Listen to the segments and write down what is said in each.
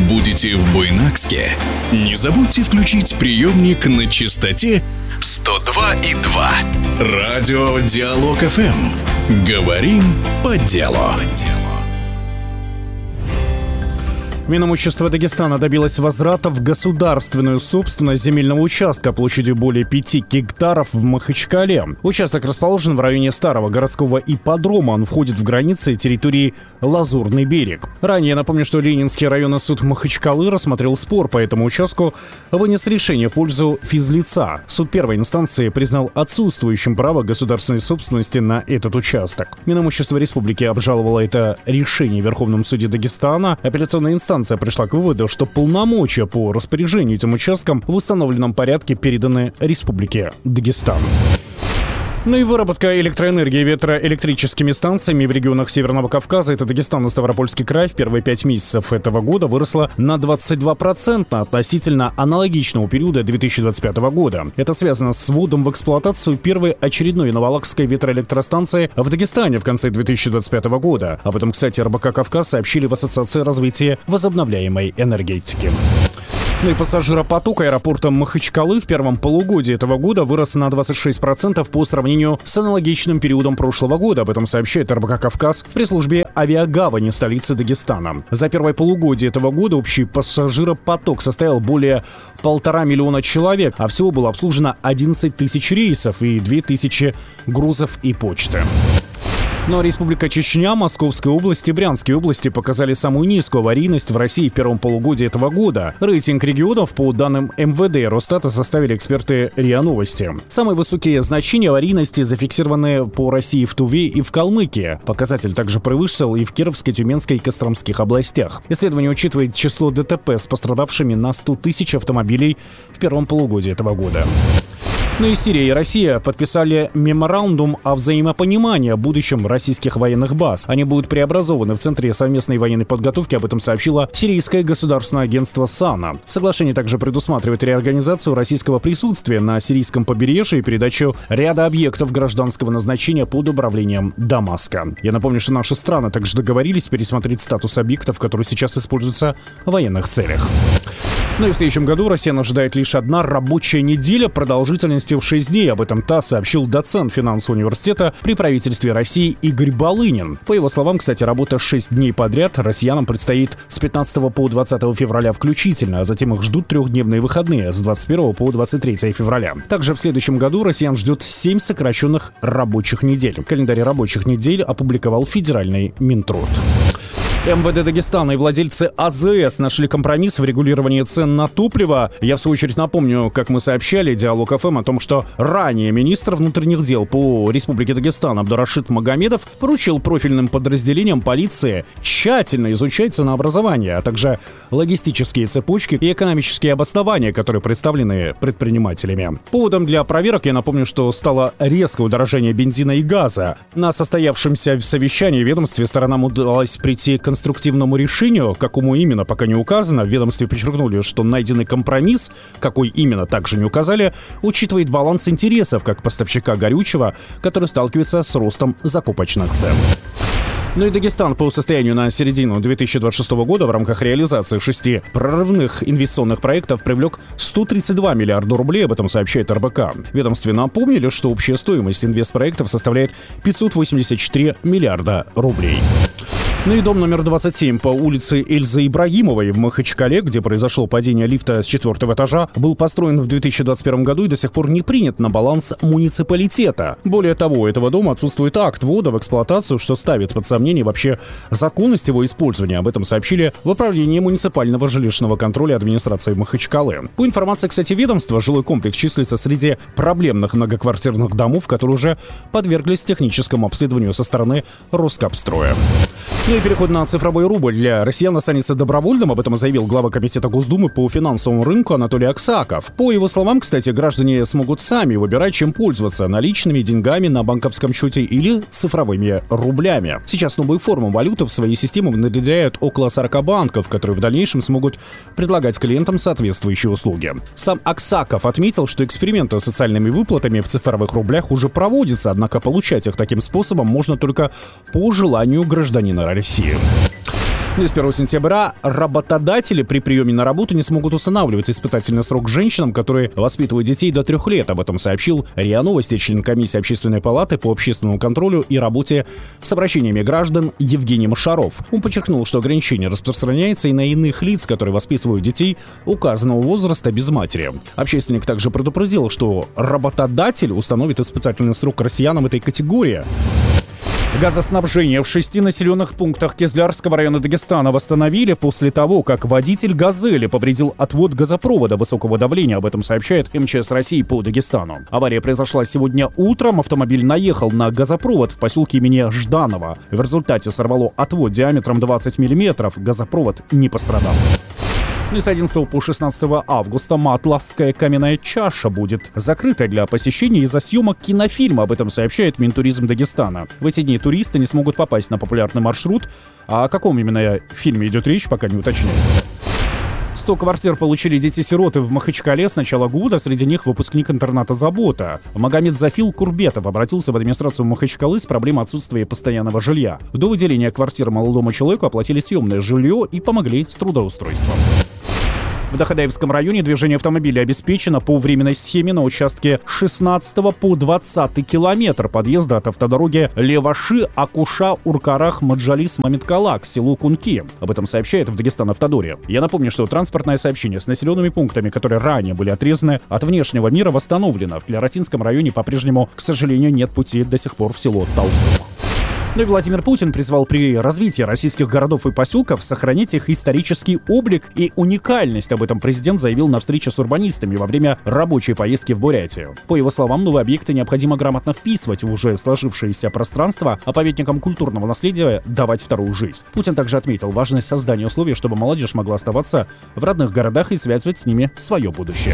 Будете в Буйнакске? Не забудьте включить приемник на частоте 102,2. Радио Диалог ФМ. Говорим по делу. Минимущество Дагестана добилось возврата в государственную собственность земельного участка площадью более 5 гектаров в Махачкале. Участок расположен в районе старого городского ипподрома. Он входит в границы территории Лазурный берег. Ранее, напомню, что Ленинский районный суд Махачкалы рассмотрел спор по этому участку, вынес решение в пользу физлица. Суд первой инстанции признал отсутствующим право государственной собственности на этот участок. Минимущество республики обжаловало это решение в Верховном суде Дагестана. Апелляционная инстанция пришла к выводу, что полномочия по распоряжению этим участком в установленном порядке переданы Республике Дагестан. Ну и выработка электроэнергии ветроэлектрическими станциями в регионах Северного Кавказа, это Дагестан и Ставропольский край, в первые 5 месяцев этого года выросла на 22% относительно аналогичного периода 2025 года. Это связано с вводом в эксплуатацию первой очередной новолакской ветроэлектростанции в Дагестане в конце 2025 года. Об этом, кстати, РБК «Кавказ» сообщили в Ассоциации развития возобновляемой энергетики. Ну и пассажиропоток аэропорта Махачкалы в первом полугодии этого года вырос на 26% по сравнению с аналогичным периодом прошлого года. Об этом сообщает РБК «Кавказ» при службе авиагавани столицы Дагестана. За первое полугодие этого года общий пассажиропоток составил более 1,5 миллиона человек, а всего было обслужено 11 тысяч рейсов и 2000 грузов и почты. Но Республика Чечня, Московская область и Брянские области показали самую низкую аварийность в России в первом полугодии этого года. Рейтинг регионов по данным МВД и Росстата составили эксперты РИА Новости. Самые высокие значения аварийности зафиксированы по России в Туве и в Калмыкии. Показатель также превысил и в Кировской, Тюменской и Костромских областях. Исследование учитывает число ДТП с пострадавшими на 100 тысяч автомобилей в первом полугодии этого года. Ну и Сирия и Россия подписали меморандум о взаимопонимании о будущем российских военных баз. Они будут преобразованы в Центре совместной военной подготовки, об этом сообщило Сирийское государственное агентство САНА. Соглашение также предусматривает реорганизацию российского присутствия на сирийском побережье и передачу ряда объектов гражданского назначения под управлением Дамаска. Я напомню, что наши страны также договорились пересмотреть статус объектов, которые сейчас используются в военных целях. Ну и в следующем году Россиян ожидает лишь одна рабочая неделя продолжительностью в 6 дней. Об этом ТАСС сообщил доцент финансового университета при правительстве России Игорь Балынин. По его словам, кстати, работа 6 дней подряд россиянам предстоит с 15 по 20 февраля включительно, а затем их ждут 3-дневные выходные с 21 по 23 февраля. Также в следующем году россиян ждет 7 сокращенных рабочих недель. Календарь рабочих недель опубликовал федеральный Минтруд. МВД Дагестана и владельцы АЗС нашли компромисс в регулировании цен на топливо. Я, в свою очередь, напомню, как мы сообщали, Диалог ФМ, о том, что ранее министр внутренних дел по Республике Дагестан Абдурашид Магомедов поручил профильным подразделениям полиции тщательно изучать ценообразование, а также логистические цепочки и экономические обоснования, которые представлены предпринимателями. Поводом для проверок, я напомню, что стало резкое удорожание бензина и газа. На состоявшемся совещании в ведомстве сторонам удалось прийти к конструктивному решению, какому именно пока не указано. В ведомстве подчеркнули, что найденный компромисс, какой именно также не указали, учитывает баланс интересов как поставщика горючего, который сталкивается с ростом закупочных цен. Ну и Дагестан по состоянию на середину 2026 года в рамках реализации 6 прорывных инвестиционных проектов привлек 132 миллиарда рублей, об этом сообщает РБК. Ведомстве напомнили, что общая стоимость инвестпроектов составляет 584 миллиарда рублей. Ну и дом номер 27 по улице Эльзы Ибрагимовой в Махачкале, где произошло падение лифта с 4-го этажа, был построен в 2021 году и до сих пор не принят на баланс муниципалитета. Более того, у этого дома отсутствует акт ввода в эксплуатацию, что ставит под сомнение вообще законность его использования. Об этом сообщили в Управлении муниципального жилищного контроля администрации Махачкалы. По информации, кстати, ведомства, жилой комплекс числится среди проблемных многоквартирных домов, которые уже подверглись техническому обследованию со стороны Роскапстроя. Ну и переход на цифровой рубль для россиян останется добровольным. Об этом заявил глава Комитета Госдумы по финансовому рынку Анатолий Аксаков. По его словам, кстати, граждане смогут сами выбирать, чем пользоваться: наличными деньгами на банковском счете или цифровыми рублями. Сейчас новую форму валюты в своей системе внедряют около 40 банков, которые в дальнейшем смогут предлагать клиентам соответствующие услуги. Сам Аксаков отметил, что эксперименты с социальными выплатами в цифровых рублях уже проводятся, однако получать их таким способом можно только по желанию гражданина России. С 1 сентября работодатели при приеме на работу не смогут устанавливать испытательный срок женщинам, которые воспитывают детей до 3 лет. Об этом сообщил РИА Новости член комиссии Общественной палаты по общественному контролю и работе с обращениями граждан Евгений Машаров. Он подчеркнул, что ограничение распространяется и на иных лиц, которые воспитывают детей указанного возраста без матери. Общественник также предупредил, что работодатель установит испытательный срок россиянам этой категории. Газоснабжение в 6 населенных пунктах Кизлярского района Дагестана восстановили после того, как водитель «Газели» повредил отвод газопровода высокого давления. Об этом сообщает МЧС России по Дагестану. Авария произошла сегодня утром. Автомобиль наехал на газопровод в поселке имени Жданова. В результате сорвало отвод диаметром 20 мм. Газопровод не пострадал. С 11 по 16 августа Матласская каменная чаша будет закрыта для посещения из-за съемок кинофильма. Об этом сообщает Минтуризм Дагестана. В эти дни туристы не смогут попасть на популярный маршрут. А о каком именно фильме идет речь, пока не уточняется. 100 квартир получили дети-сироты в Махачкале с начала года. Среди них выпускник интерната «Забота». Магомед Зафил Курбетов обратился в администрацию Махачкалы с проблемой отсутствия постоянного жилья. До выделения квартиры молодому человеку оплатили съемное жилье и помогли с трудоустройством. В Дахадаевском районе движение автомобилей обеспечено по временной схеме на участке 16 по 20 километр подъезда от автодороги Леваши-Акуша-Уркарах-Маджалис-Мамиткала к селу Кунки. Об этом сообщает в Дагестан-Автодоре. Я напомню, что транспортное сообщение с населенными пунктами, которые ранее были отрезаны от внешнего мира, восстановлено. В Клератинском районе по-прежнему, к сожалению, нет пути до сих пор в село Талцух. И Владимир Путин призвал при развитии российских городов и поселков сохранить их исторический облик и уникальность. Об этом президент заявил на встрече с урбанистами во время рабочей поездки в Бурятию. По его словам, новые объекты необходимо грамотно вписывать в уже сложившееся пространство, а памятникам культурного наследия давать вторую жизнь. Путин также отметил важность создания условий, чтобы молодежь могла оставаться в родных городах и связывать с ними свое будущее.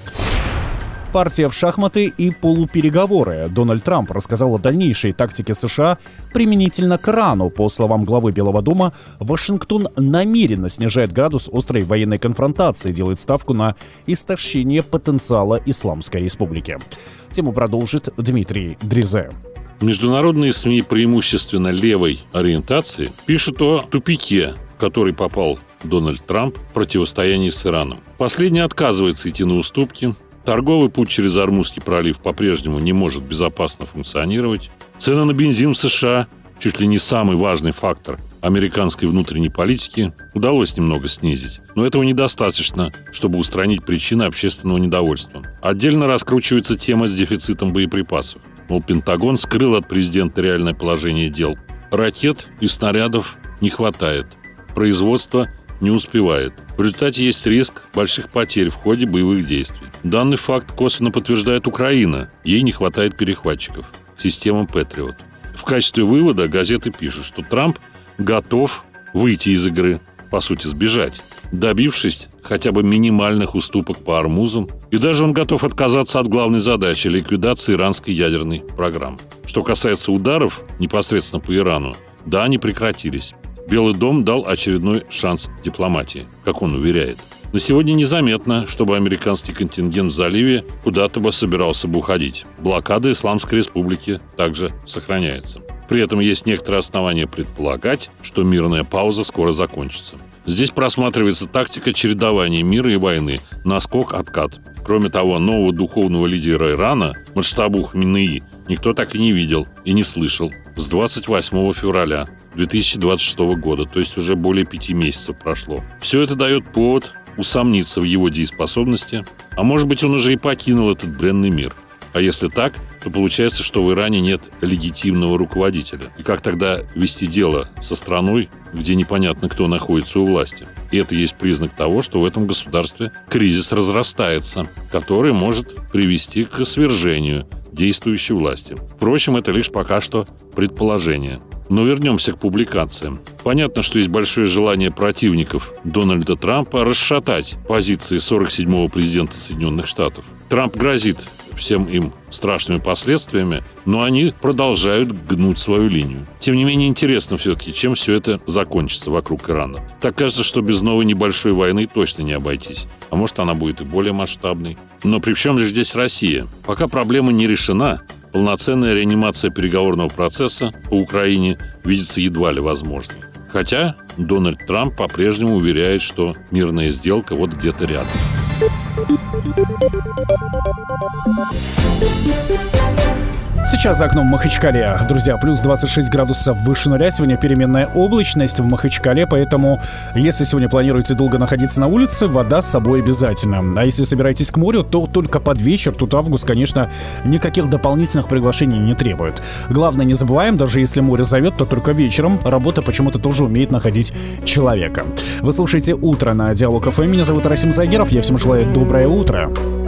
Партия в шахматы и полупереговоры. Дональд Трамп рассказал о дальнейшей тактике США применительно к Ирану. По словам главы Белого дома, Вашингтон намеренно снижает градус острой военной конфронтации, делает ставку на истощение потенциала Исламской Республики. Тему продолжит Дмитрий Дрезе. Международные СМИ преимущественно левой ориентации пишут о тупике, в который попал Дональд Трамп в противостоянии с Ираном. Последний отказывается идти на уступки. Торговый путь через Ормузский пролив по-прежнему не может безопасно функционировать. Цены на бензин в США, чуть ли не самый важный фактор американской внутренней политики, удалось немного снизить. Но этого недостаточно, чтобы устранить причины общественного недовольства. Отдельно раскручивается тема с дефицитом боеприпасов. Мол, Пентагон скрыл от президента реальное положение дел. Ракет и снарядов не хватает. Производство не успевает. В результате есть риск больших потерь в ходе боевых действий. Данный факт косвенно подтверждает Украина. Ей не хватает перехватчиков. Система Патриот. В качестве вывода газеты пишут, что Трамп готов выйти из игры, по сути, сбежать, добившись хотя бы минимальных уступок по Ормузам. И даже он готов отказаться от главной задачи – ликвидации иранской ядерной программы. Что касается ударов непосредственно по Ирану, да, они прекратились. Белый дом дал очередной шанс дипломатии, как он уверяет. На сегодня незаметно, чтобы американский контингент в заливе куда-то бы собирался бы уходить. Блокада Исламской Республики также сохраняется. При этом есть некоторые основания предполагать, что мирная пауза скоро закончится. Здесь просматривается тактика чередования мира и войны, наскок-откат. Кроме того, нового духовного лидера Ирана, Муджтаба Хаминеи, никто так и не видел и не слышал с 28 февраля 2026 года, то есть уже более 5 месяцев прошло. Все это дает повод усомниться в его дееспособности, а может быть, он уже и покинул этот бренный мир. А если так, то получается, что в Иране нет легитимного руководителя. И как тогда вести дело со страной, где непонятно, кто находится у власти? И это есть признак того, что в этом государстве кризис разрастается, который может привести к свержению действующей власти. Впрочем, это лишь пока что предположение. Но вернемся к публикациям. Понятно, что есть большое желание противников Дональда Трампа расшатать позиции 47-го президента Соединенных Штатов. Трамп грозит всем им страшными последствиями, но они продолжают гнуть свою линию. Тем не менее, интересно все-таки, чем все это закончится вокруг Ирана. Так кажется, что без новой небольшой войны точно не обойтись. А может, она будет и более масштабной. Но при чем же здесь Россия? Пока проблема не решена, полноценная реанимация переговорного процесса по Украине видится едва ли возможной. Хотя Дональд Трамп по-прежнему уверяет, что мирная сделка вот где-то рядом. Сейчас за окном в Махачкале, друзья, плюс 26 градусов выше нуля. Сегодня переменная облачность в Махачкале, поэтому если сегодня планируете долго находиться на улице, вода с собой обязательно. А если собираетесь к морю, то только под вечер. Тут август, конечно, никаких дополнительных приглашений не требует. Главное, не забываем, даже если море зовет, то только вечером. Работа почему-то тоже умеет находить человека. Вы слушаете «Утро» на Диалог ФМ. Меня зовут Расим Загеров. Я всем желаю доброе утро.